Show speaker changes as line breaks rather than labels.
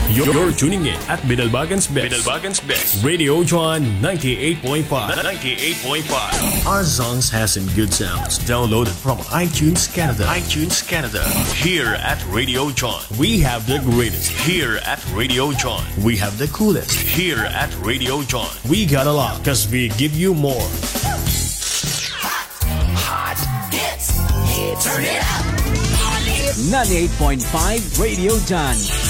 You're tuning in at Binalbagan's Best. Radio John 98.5. 98.5. Our songs has some good sounds. Downloaded from iTunes Canada. Here at Radio John, we have the greatest. Here at Radio John, we have the coolest. Here at Radio John, we got a lot because we give you more.
Hot hits. Turn it up. 98.5 Radio John.